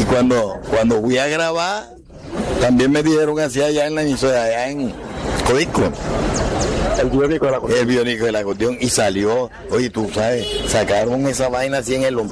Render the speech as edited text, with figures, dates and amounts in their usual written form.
cuando fui a grabar, también me dijeron así allá en la emisora, allá en Codisco. El biónico de la cuestión. El biónico de la cuestión, y salió, oye, tú sabes, sacaron esa vaina así en el